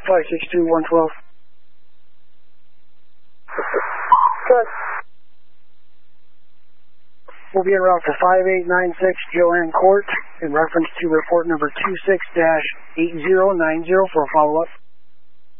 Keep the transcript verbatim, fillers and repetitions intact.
five six two one twelve. Good. We'll be en route for five eight nine six Joanne Court in reference to report number two six dash eight zero nine zero for a follow-up.